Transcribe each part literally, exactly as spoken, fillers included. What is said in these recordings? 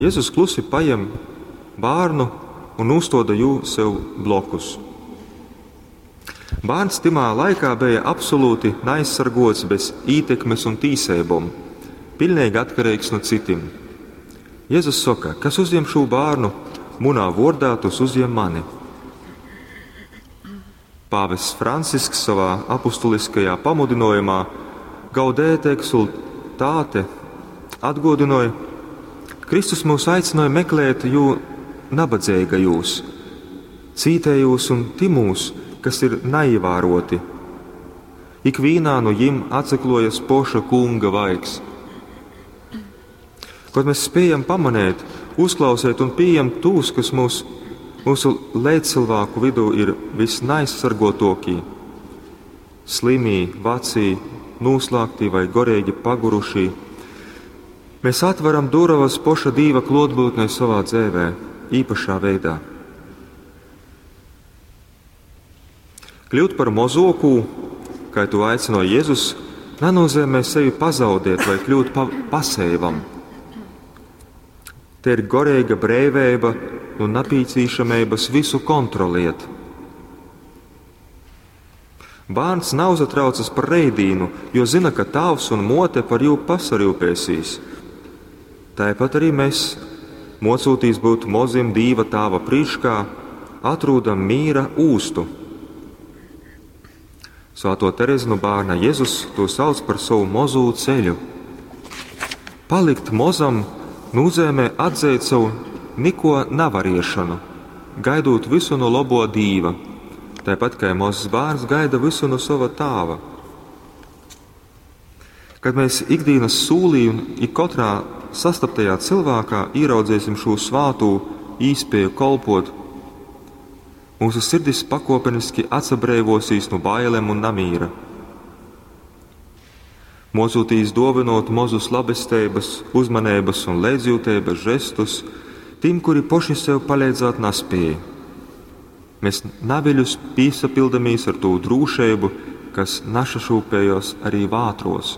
Jēzus klusi paņem bērnu un uzstoda jū sev blokus. Bērns timā laikā bija absolūti neaizsargots bez ietekmes un tīsēbom, pilnīgi atkarīgs no citiem. Jēzus saka, kas uzņem šo bērnu, munā vārdā tos uzņem mani. Pāvests Francisks savā apustuliskajā pamudinājumā Gaudete exsultate atgādināja, Kristus mūs aicināja meklēt jū nabadzīgajos, cītējos un timūs, kas ir neievāroti. Ikvīnā no jim atseklojas poša kunga vaigs. Kad mēs spējam pamanīt, uzklausīt un pieņemt tūs, kas mūs, mūsu līdzcilvēku vidū ir visneaizsargotākie, slimī, vecī, noslēgtī vai gorīgi pagurušī, mēs atveram durvis poša Dīva klātbūtnei savā dzīvē, īpašā veidā. Kļūt par mozoku, kā to aicināja Jēzus, nenozīmē sevi pazaudēt vai kļūt pa pasēvam. Te ir gorīga brīvība un napīcīšamības visu kontroliet. Bērns nav satraucis par reidīnu, jo zina, ka tēvs un mote par jū pasarūpēsīs. Tāpat arī mēs, mocūtīs būt mozim Dīva tāva priekšā, atrūdam mīra ūstu. Svēto Terezi no bērna Jēzus to sauc par savu mozū ceļu. Palikt mozam nozīmē atzīt savu niko navariešanu, gaidot visu no labo Dīva, tāpat kā mozs bērns gaida visu no sava tāva. Kad mēs ikdienas sūlī un ikatrā sastaptajā cilvēkā ieraudzēsim šo svātū īspēju kolpot, mūsu sirdis pakopeniski atsabrēvosīs no bailēm un namīra. Mocūtīs dovinot mozus labestības, uzmanības un leidzjūtības žestus tiem, kuri poši sev palīdzēt naspēja. Mēs naviļus pīsapildamies ar to drūšību, kas našašūpējos arī vātros.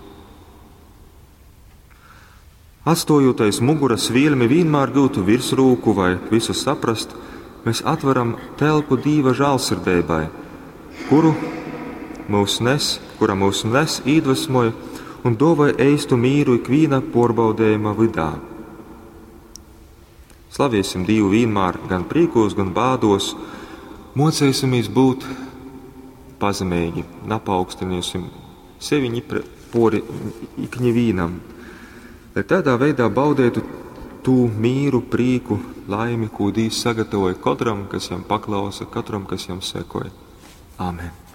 Atstojoties muguras vielmi vienmēr gūtu virsrūku vai visu saprast, mēs atveram telpu Dīva žēlsirdībai, kuru mūs nes, kura mūs nes iedvesmoja un dāvāja eistu mīru ikviena porbaudējuma vidā. Slaviesim Dievu vienmēr, gan priekos, gan bādos, mocēsimies būt pazemīgi, napaukstināsim seviņi pori ikņevīnam, lai tādā veidā baudētu tū mīru, prīku, laimi, ko Dievs sagatavoja katram, kas jam paklausa, katram, kas jam sekoja. Āmen.